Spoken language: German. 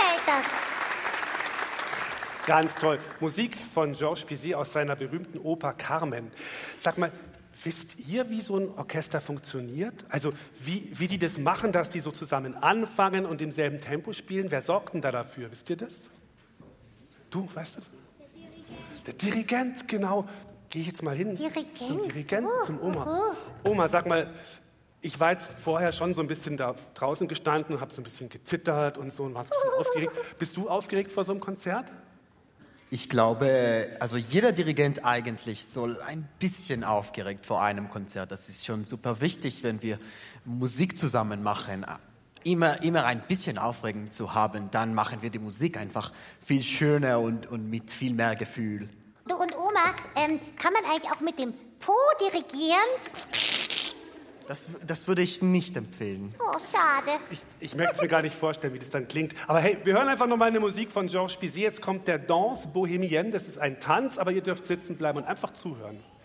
gefällt das. Ganz toll. Musik von Georges Bizet aus seiner berühmten Oper Carmen. Sag mal, wisst ihr, wie so ein Orchester funktioniert? Also wie die das machen, dass die so zusammen anfangen und im selben Tempo spielen? Wer sorgt denn da dafür? Wisst ihr das? Du, weißt du das? Der Dirigent, genau. Gehe ich jetzt mal hin zum Dirigenten, zum Oma. Oma, sag mal, ich war jetzt vorher schon so ein bisschen da draußen gestanden und habe so ein bisschen gezittert und so und war so ein bisschen aufgeregt. Bist du aufgeregt vor so einem Konzert? Ich glaube, also jeder Dirigent eigentlich soll ein bisschen aufgeregt vor einem Konzert. Das ist schon super wichtig, wenn wir Musik zusammen machen. Immer ein bisschen aufregend zu haben, dann machen wir die Musik einfach viel schöner und mit viel mehr Gefühl. Du und Oma, kann man eigentlich auch mit dem Po dirigieren? Das würde ich nicht empfehlen. Oh, schade. Ich möchte mir gar nicht vorstellen, wie das dann klingt. Aber hey, wir hören einfach nochmal eine Musik von Georges Bizet. Jetzt kommt der Danse Bohémienne. Das ist ein Tanz, aber ihr dürft sitzen bleiben und einfach zuhören.